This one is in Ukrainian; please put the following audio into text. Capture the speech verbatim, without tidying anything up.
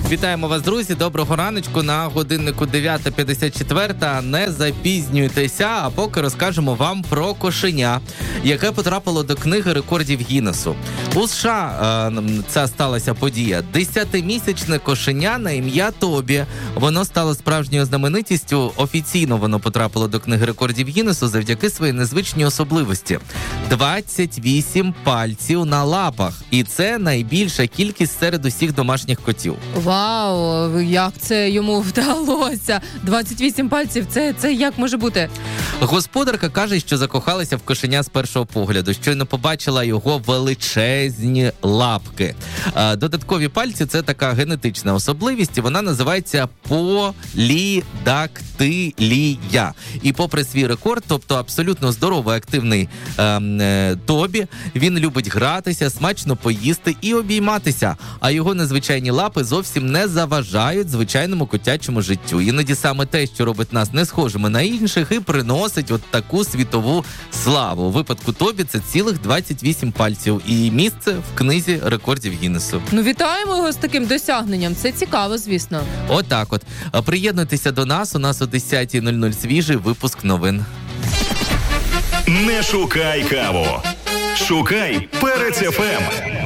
Вітаємо вас, друзі. Доброго раночку. На годиннику дев'ята п'ятдесят чотири. Не запізнюйтеся, а поки розкажемо вам про кошеня, яке потрапило до книги рекордів Гіннесу. У США е, ця сталася подія. Десятимісячне кошеня на ім'я Тобі. Воно стало справжньою знаменитістю. Офіційно воно потрапило до книги рекордів Гіннесу завдяки своїй незвичній особливості. двадцять вісім пальців на лапах. І це найбільша кількість серед усіх домашніх котів. Вау, як це йому вдалося? двадцять вісім пальців, це, це як може бути? Господарка каже, що закохалася в кошеня з першого погляду. Щойно побачила його величезні лапки. Додаткові пальці – це така генетична особливість, і вона називається полідактилія. І попри свій рекорд, тобто абсолютно здоровий, активний е, Тобі, він любить гратися, смачно поїсти і обійматися. А його незвичайні лапи зовсім не заважають звичайному котячому життю. Іноді саме те, що робить нас не схожими на інших, і приносить от таку світову славу. У випадку Тобі це цілих двадцять вісім пальців і місце в книзі рекордів Гіннесу. Ну, вітаємо його з таким досягненням. Це цікаво, звісно. Отак от. Приєднуйтеся до нас. У нас о десята нуль нуль свіжий випуск новин. Не шукай каву. Шукай Перець еф ем.